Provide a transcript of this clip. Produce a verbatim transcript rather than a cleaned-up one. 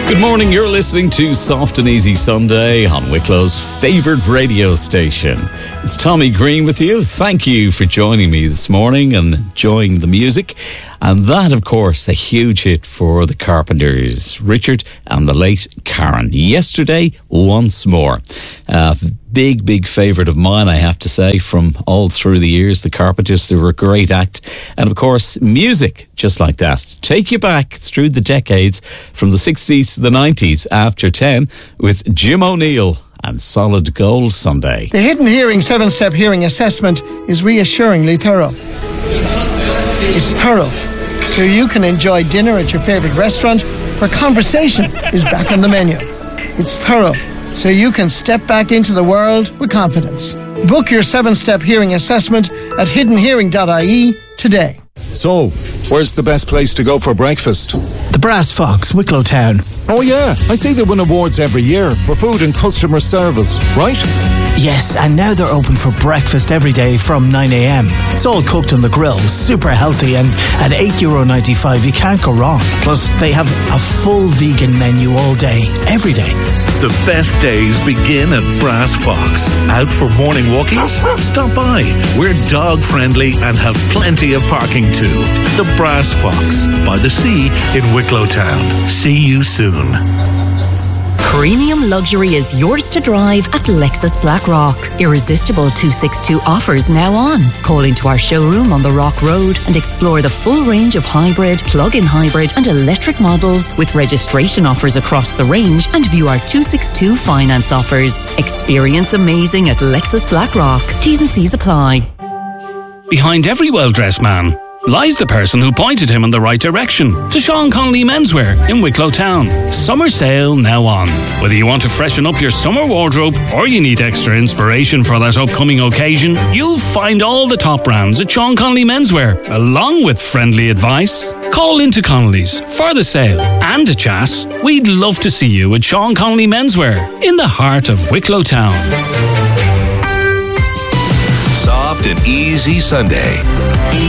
Good morning, you're listening to Soft and Easy Sunday on Wicklow's favourite radio station. It's Tommy Green with you. Thank you for joining me this morning and enjoying the music. And that, of course, a huge hit for the Carpenters, Richard and the late Karen. Yesterday, Once More. Uh, big, big favourite of mine, I have to say, from all through the years. The Carpenters, they were a great act. And, of course, music, just like that. Take you back through the decades from the sixties to the nineties after ten with Jim O'Neill and Solid Gold Sunday. The Hidden Hearing seven-step hearing assessment is reassuringly thorough. It's thorough, so you can enjoy dinner at your favourite restaurant where conversation is back on the menu. It's thorough, so you can step back into the world with confidence. Book your seven-step hearing assessment at hidden hearing dot I E today. So, where's the best place to go for breakfast? The Brass Fox, Wicklow Town. Oh yeah, I see they win awards every year for food and customer service, right? Yes, and now they're open for breakfast every day from nine a.m. It's all cooked on the grill, super healthy, and at eight euro ninety-five you can't go wrong. Plus, they have a full vegan menu all day, every day. The best days begin at Brass Fox. Out for morning walkies? Stop by. We're dog friendly and have plenty of parking too. The Brass Fox, by the sea in Wicklow Town. See you soon. Premium luxury is yours to drive at Lexus Blackrock. Irresistible two sixty-two offers now on. Call into our showroom on the Rock Road and explore the full range of hybrid, plug-in hybrid and electric models with registration offers across the range and view our two sixty-two finance offers. Experience amazing at Lexus Blackrock. T's and C's apply. Behind every well-dressed man lies the person who pointed him in the right direction, to Sean Connolly Menswear in Wicklow Town. Summer sale now on. Whether you want to freshen up your summer wardrobe or you need extra inspiration for that upcoming occasion, you'll find all the top brands at Sean Connolly Menswear, along with friendly advice. Call into Connolly's for the sale and a chat. We'd love to see you at Sean Connolly Menswear in the heart of Wicklow Town. Soft and Easy Sunday.